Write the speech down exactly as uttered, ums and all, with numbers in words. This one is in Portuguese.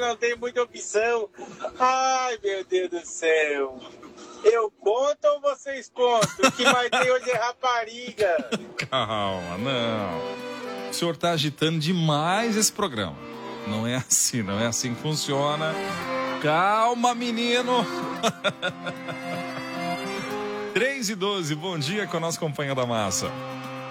não tem muita opção. Ai, meu Deus do céu. Eu conto ou vocês contam? O que mais tem hoje é rapariga. Calma, não. O senhor tá agitando demais esse programa. Não é assim, não é assim que funciona. Calma, menino. três e doze, bom dia com a nossa companhia da massa.